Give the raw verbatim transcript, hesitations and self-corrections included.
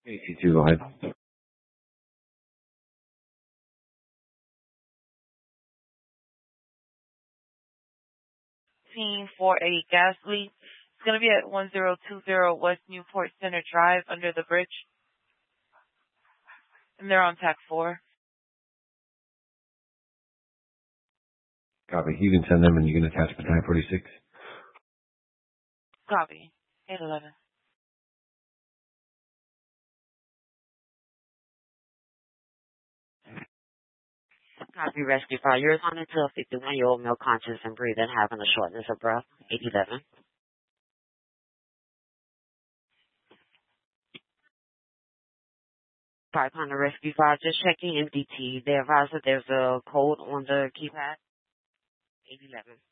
A C two, go ahead. four eight gas leak. It's going to be at one zero two zero West Newport Center Drive under the bridge. And they're on tack four. Copy. You can send them and you can attach the nine forty-six. Copy. eight eleven. Copy, Rescue Fire. You're responding to a fifty-one-year-old male conscious and breathing, having a shortness of breath. eight eleven. five hundred Rescue Fire. Just checking M D T. They advise that there's a code on the keypad. eight eleven.